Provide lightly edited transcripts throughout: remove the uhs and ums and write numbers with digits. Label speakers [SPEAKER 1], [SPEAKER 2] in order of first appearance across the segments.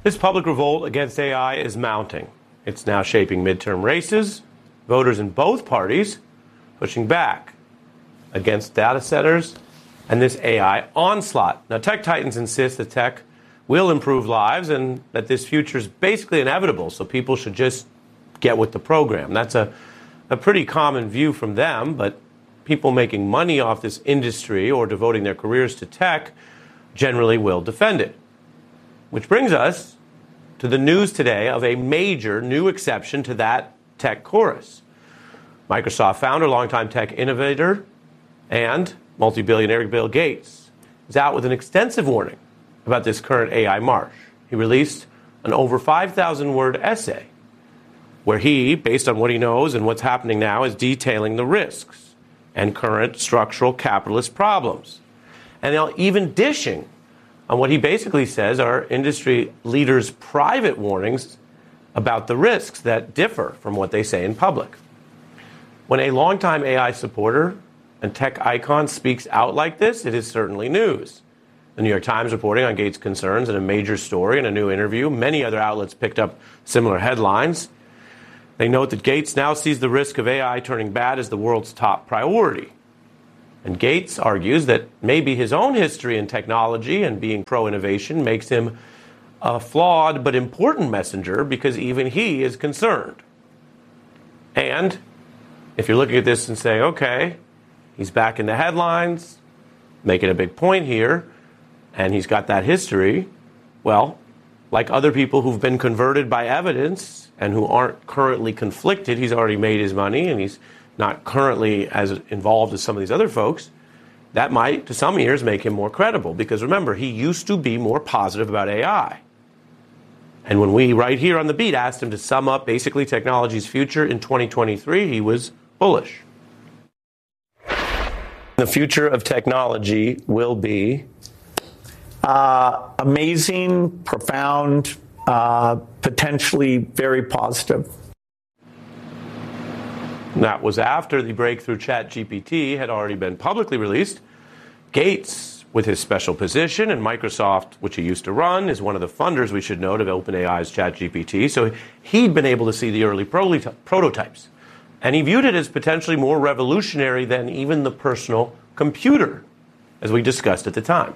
[SPEAKER 1] This public revolt against AI is mounting. It's now shaping midterm races, voters in both parties pushing back against data centers and this AI onslaught. Now, tech titans insist that tech will improve lives and that this future is basically inevitable, so people should just get with the program. That's a pretty common view from them, but people making money off this industry or devoting their careers to tech generally will defend it. Which brings us to the news today of a major new exception to that tech chorus. Microsoft founder, longtime tech innovator, and multi-billionaire Bill Gates is out with an extensive warning about this current AI march. He released an over 5,000-word essay where he, based on what he knows and what's happening now, is detailing the risks and current structural capitalist problems. And now even dishing on what he basically says are industry leaders' private warnings about the risks that differ from what they say in public. When a longtime AI supporter and tech icon speaks out like this, it is certainly news. The New York Times reporting on Gates' concerns in a major story and a new interview. Many other outlets picked up similar headlines. They note that Gates now sees the risk of AI turning bad as the world's top priority. And Gates argues that maybe his own history in technology and being pro-innovation makes him a flawed but important messenger because even he is concerned. And if you're looking at this and saying, okay, he's back in the headlines, making a big point here, and he's got that history, well, like other people who've been converted by evidence and who aren't currently conflicted, he's already made his money and he's not currently as involved as some of these other folks, that might, to some ears, make him more credible. Because remember, he used to be more positive about AI. And when we, right here on The Beat, asked him to sum up basically technology's future in 2023, he was bullish. The future of technology will be
[SPEAKER 2] amazing, profound, potentially very positive.
[SPEAKER 1] That was after the breakthrough ChatGPT had already been publicly released. Gates, with his special position, and Microsoft, which he used to run, is one of the funders, we should note, of OpenAI's ChatGPT. So he'd been able to see the early prototypes. And he viewed it as potentially more revolutionary than even the personal computer, as we discussed at the time.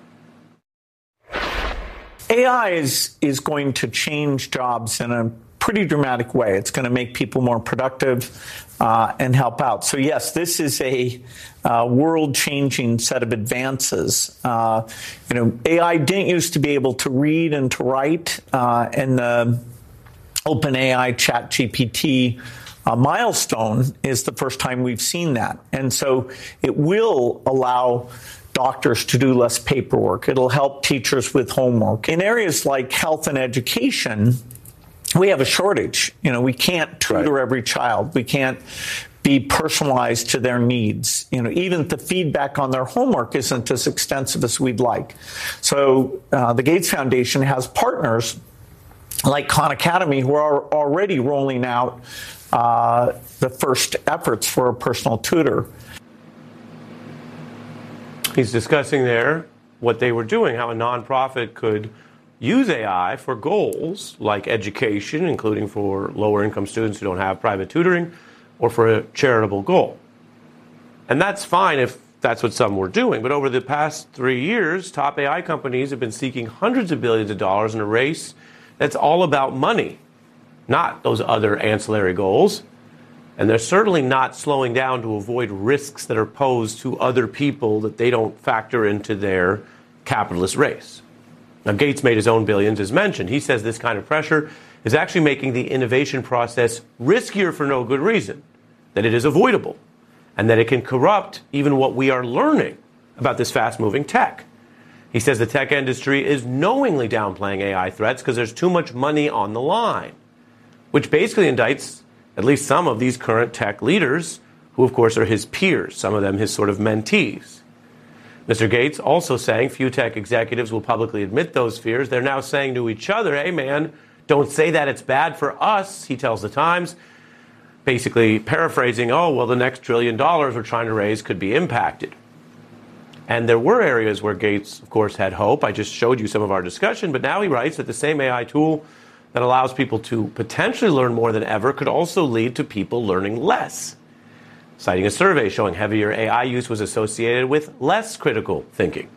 [SPEAKER 2] AI is going to change jobs in a pretty dramatic way. It's going to make people more productive and help out. So yes, this is a world-changing set of advances. AI didn't used to be able to read and to write, and the OpenAI ChatGPT milestone is the first time we've seen that. And so it will allow doctors to do less paperwork. It'll help teachers with homework. In areas like health and education, we have a shortage. We can't tutor every child. We can't be personalized to their needs. Even the feedback on their homework isn't as extensive as we'd like. So the Gates Foundation has partners like Khan Academy who are already rolling out the first efforts for a personal tutor.
[SPEAKER 1] He's discussing there what they were doing, how a nonprofit could use AI for goals like education, including for lower income students who don't have private tutoring, or for a charitable goal. And that's fine if that's what some were doing. But over the past 3 years, top AI companies have been seeking hundreds of billions of dollars in a race that's all about money, not those other ancillary goals. And they're certainly not slowing down to avoid risks that are posed to other people that they don't factor into their capitalist race. Now, Gates made his own billions, as mentioned. He says this kind of pressure is actually making the innovation process riskier for no good reason, that it is avoidable, and that it can corrupt even what we are learning about this fast-moving tech. He says the tech industry is knowingly downplaying AI threats because there's too much money on the line, which basically indicts at least some of these current tech leaders, who of course are his peers, some of them his sort of mentees. Mr. Gates also saying few tech executives will publicly admit those fears. They're now saying to each other, hey man, don't say that, it's bad for us, he tells the Times, basically paraphrasing, oh, well, the next $1 trillion we're trying to raise could be impacted. And there were areas where Gates, of course, had hope. I just showed you some of our discussion, but now he writes that the same AI tool that allows people to potentially learn more than ever could also lead to people learning less, citing a survey showing heavier AI use was associated with less critical thinking.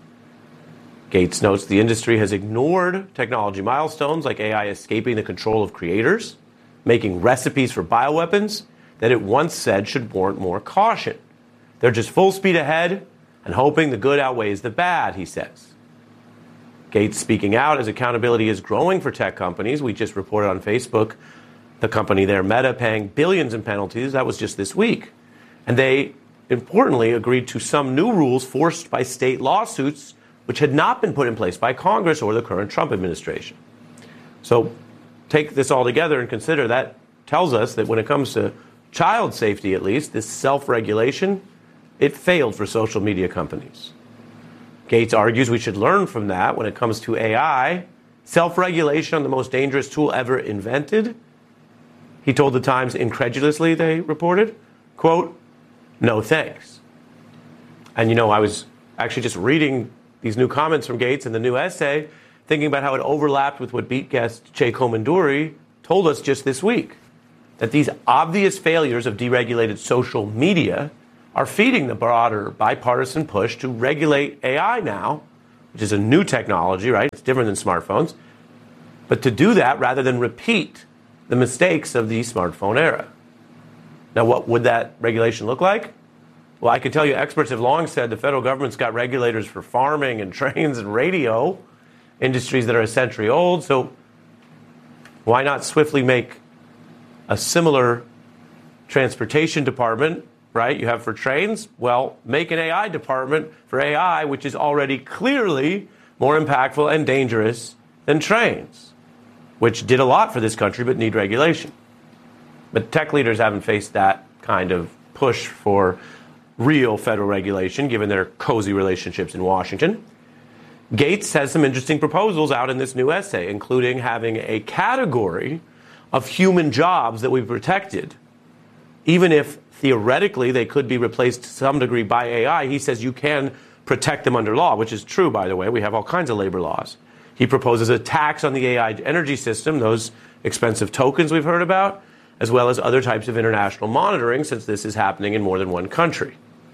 [SPEAKER 1] Gates notes the industry has ignored technology milestones like AI escaping the control of creators, making recipes for bioweapons that it once said should warrant more caution. They're just full speed ahead and hoping the good outweighs the bad, he says. Gates speaking out as accountability is growing for tech companies. We just reported on Facebook, the company there, Meta, paying billions in penalties. That was just this week. And they, importantly, agreed to some new rules forced by state lawsuits, which had not been put in place by Congress or the current Trump administration. So take this all together and consider that tells us that when it comes to child safety, at least, this self-regulation, it failed for social media companies. Gates argues we should learn from that when it comes to AI, self-regulation on the most dangerous tool ever invented. He told the Times incredulously, they reported, quote, "No thanks." And I was actually just reading these new comments from Gates in the new essay, thinking about how it overlapped with what Beat guest Jay Komanduri told us just this week, that these obvious failures of deregulated social media are feeding the broader bipartisan push to regulate AI now, which is a new technology, right? It's different than smartphones. But to do that rather than repeat the mistakes of the smartphone era. Now, what would that regulation look like? Well, I can tell you experts have long said the federal government's got regulators for farming and trains and radio, industries that are a century old. So why not swiftly make a similar transportation department, right, you have for trains? Well, make an AI department for AI, which is already clearly more impactful and dangerous than trains, which did a lot for this country but need regulation. But tech leaders haven't faced that kind of push for real federal regulation, given their cozy relationships in Washington. Gates has some interesting proposals out in this new essay, including having a category of human jobs that we've protected, even if theoretically they could be replaced to some degree by AI. He says you can protect them under law, which is true, by the way. We have all kinds of labor laws. He proposes a tax on the AI energy system, those expensive tokens we've heard about, as well as other types of international monitoring, since this is happening in more than one country.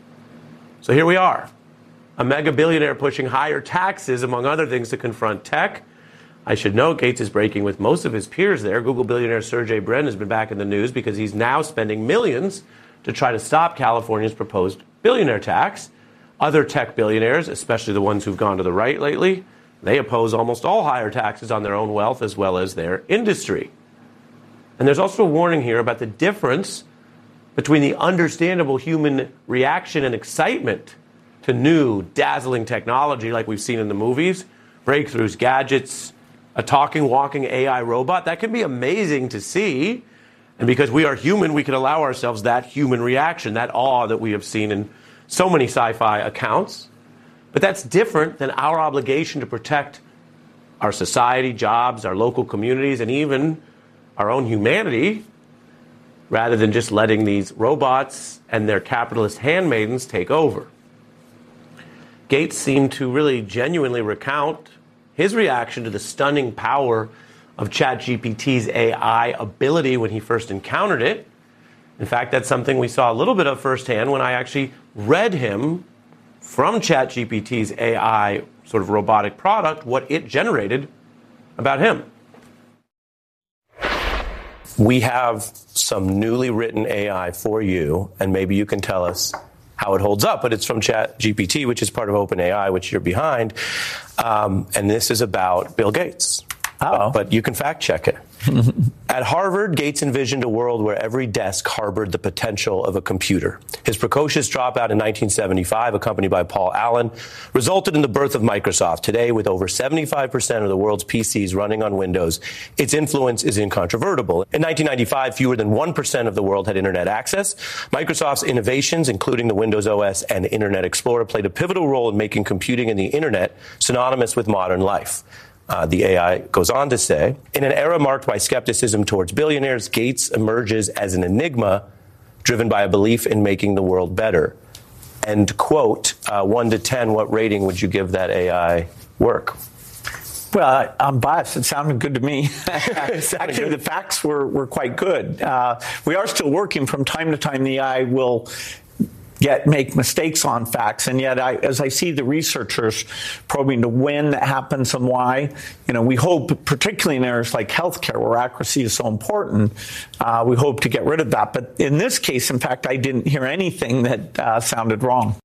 [SPEAKER 1] So here we are, a mega billionaire pushing higher taxes, among other things, to confront tech. I should note Gates is breaking with most of his peers there. Google billionaire Sergey Brin has been back in the news because he's now spending millions to try to stop California's proposed billionaire tax. Other tech billionaires, especially the ones who've gone to the right lately, they oppose almost all higher taxes on their own wealth as well as their industry. And there's also a warning here about the difference between the understandable human reaction and excitement to new, dazzling technology like we've seen in the movies, breakthroughs, gadgets, a talking, walking AI robot. That can be amazing to see. And because we are human, we can allow ourselves that human reaction, that awe that we have seen in so many sci-fi accounts. But that's different than our obligation to protect our society, jobs, our local communities, and even our own humanity, rather than just letting these robots and their capitalist handmaidens take over. Gates seemed to really genuinely recount his reaction to the stunning power of ChatGPT's AI ability when he first encountered it. In fact, that's something we saw a little bit of firsthand when I actually read him from ChatGPT's AI sort of robotic product, what it generated about him. We have some newly written AI for you, and maybe you can tell us how it holds up. But it's from ChatGPT, which is part of OpenAI, which you're behind. And this is about Bill Gates. But you can fact check it. At Harvard, Gates envisioned a world where every desk harbored the potential of a computer. His precocious dropout in 1975, accompanied by Paul Allen, resulted in the birth of Microsoft. Today, with over 75% of the world's PCs running on Windows, its influence is incontrovertible. In 1995, fewer than 1% of the world had internet access. Microsoft's innovations, including the Windows OS and Internet Explorer, played a pivotal role in making computing and the internet synonymous with modern life. The AI goes on to say, in an era marked by skepticism towards billionaires, Gates emerges as an enigma driven by a belief in making the world better. End quote. 1 to 10, what rating would you give that AI work?
[SPEAKER 2] Well, I'm biased. It sounded good to me. Actually, the facts were quite good. We are still working. From time to time, the AI will make mistakes on facts, and yet as I see the researchers probing to when that happens and why, we hope, particularly in areas like healthcare where accuracy is so important, we hope to get rid of that. But in this case, in fact, I didn't hear anything that sounded wrong.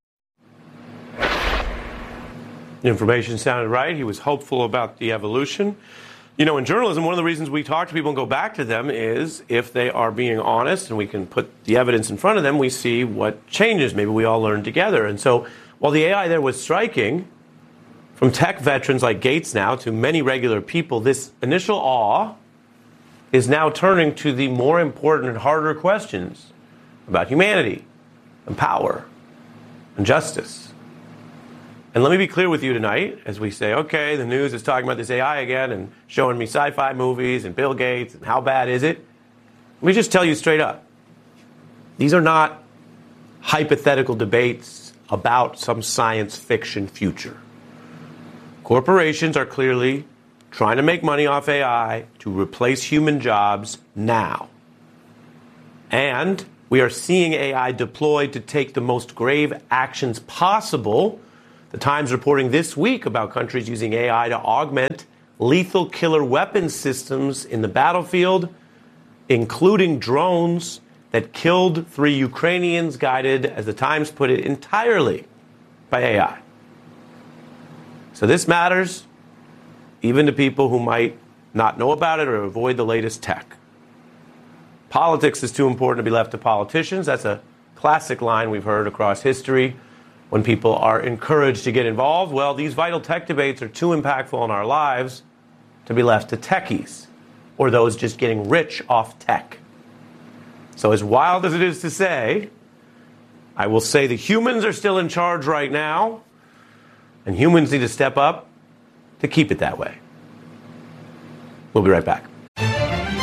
[SPEAKER 1] The information sounded right. He was hopeful about the evolution. In journalism, one of the reasons we talk to people and go back to them is if they are being honest and we can put the evidence in front of them, we see what changes. Maybe we all learn together. And so while the AI there was striking, from tech veterans like Gates now to many regular people, this initial awe is now turning to the more important and harder questions about humanity and power and justice. And let me be clear with you tonight as we say, okay, the news is talking about this AI again and showing me sci-fi movies and Bill Gates and how bad is it? Let me just tell you straight up. These are not hypothetical debates about some science fiction future. Corporations are clearly trying to make money off AI to replace human jobs now. And we are seeing AI deployed to take the most grave actions possible. The Times reporting this week about countries using AI to augment lethal killer weapon systems in the battlefield, including drones that killed 3 Ukrainians, guided, as the Times put it, entirely by AI. So this matters even to people who might not know about it or avoid the latest tech. Politics is too important to be left to politicians. That's a classic line we've heard across history. When people are encouraged to get involved, well, these vital tech debates are too impactful in our lives to be left to techies or those just getting rich off tech. So as wild as it is to say, I will say the humans are still in charge right now, and humans need to step up to keep it that way. We'll be right back.